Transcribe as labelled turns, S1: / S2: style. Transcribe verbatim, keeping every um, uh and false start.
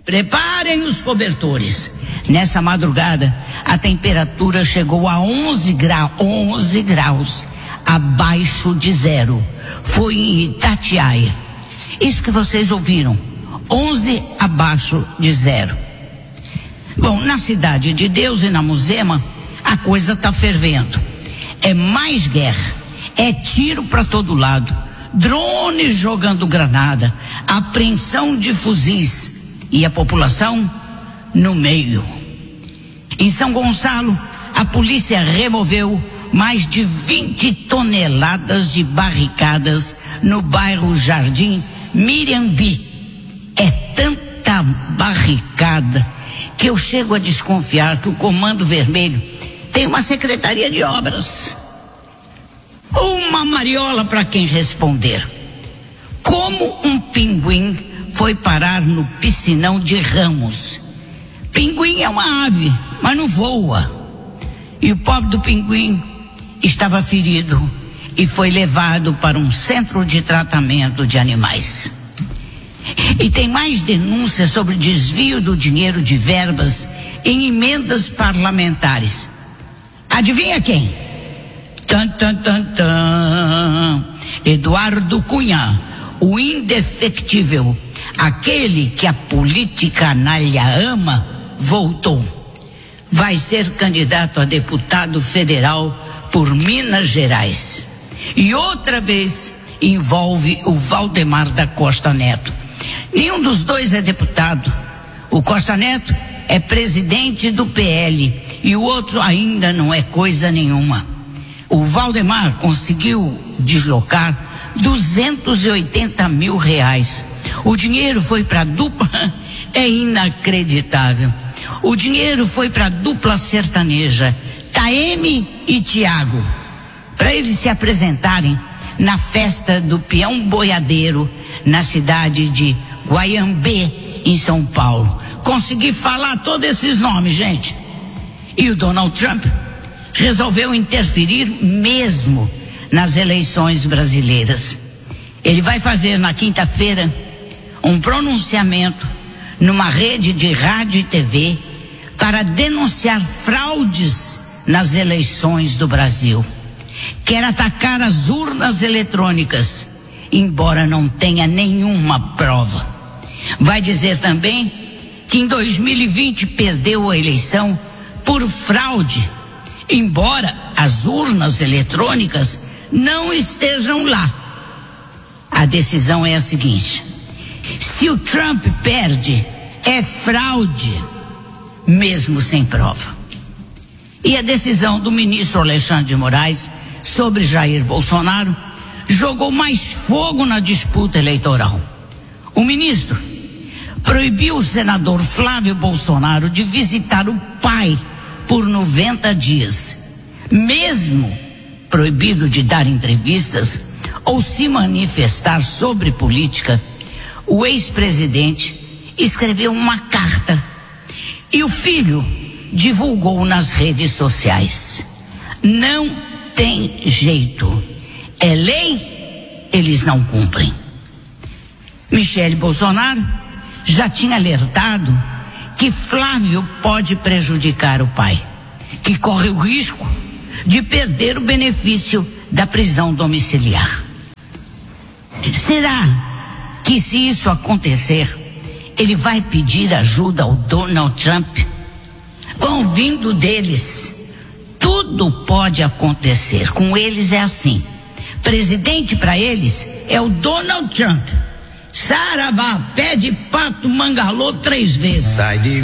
S1: Preparem os cobertores. Nessa madrugada, a temperatura chegou a onze graus, onze graus, abaixo de zero. Foi em Itatiaia. Isso que vocês ouviram, onze abaixo de zero. Bom, na Cidade de Deus e na Muzema, a coisa tá fervendo. É mais guerra, é tiro para todo lado, drones jogando granada, apreensão de fuzis e a população no meio. Em São Gonçalo, a polícia removeu mais de vinte toneladas de barricadas no bairro Jardim Mirambi. É tanta barricada que eu chego a desconfiar que o Comando Vermelho tem uma secretaria de obras. Uma mariola para quem responder. Como um pinguim foi parar no piscinão de Ramos? Pinguim é uma ave, mas não voa. E o pobre do pinguim estava ferido e foi levado para um centro de tratamento de animais. E tem mais denúncias sobre desvio do dinheiro de verbas em emendas parlamentares. Adivinha quem? Tan, tan, tan, tan. Eduardo Cunha, o indefectível, aquele que a política canalha ama, voltou. Vai ser candidato a deputado federal por Minas Gerais. E outra vez envolve o Valdemar da Costa Neto. Nenhum dos dois é deputado. O Costa Neto é presidente do P L e o outro ainda não é coisa nenhuma. O Valdemar conseguiu deslocar duzentos e oitenta mil reais. O dinheiro foi para a dupla, é inacreditável. O dinheiro foi para a dupla sertaneja, Taeme e Tiago, para eles se apresentarem na festa do peão boiadeiro na cidade de Guaiambê, em São Paulo. Consegui falar todos esses nomes, gente. E o Donald Trump resolveu interferir mesmo nas eleições brasileiras. Ele vai fazer na quinta-feira um pronunciamento numa rede de rádio e T V para denunciar fraudes nas eleições do Brasil. Quer atacar as urnas eletrônicas, embora não tenha nenhuma prova. Vai dizer também que em dois mil e vinte perdeu a eleição por fraude, embora as urnas eletrônicas não estejam lá. A decisão é a seguinte: se o Trump perde, é fraude, mesmo sem prova. E a decisão do ministro Alexandre de Moraes sobre Jair Bolsonaro jogou mais fogo na disputa eleitoral. O ministro proibiu o senador Flávio Bolsonaro de visitar o pai por noventa dias, mesmo proibido de dar entrevistas ou se manifestar sobre política. O ex-presidente escreveu uma carta e o filho divulgou nas redes sociais. Não tem jeito, é lei, eles não cumprem. Michele Bolsonaro já tinha alertado que Flávio pode prejudicar o pai, que corre o risco de perder o benefício da prisão domiciliar. Será que, se isso acontecer, ele vai pedir ajuda ao Donald Trump? Bom, vindo deles, tudo pode acontecer. Com eles é assim. Presidente para eles é o Donald Trump. Saravá, pé de pato, mangalô três vezes.
S2: Sai de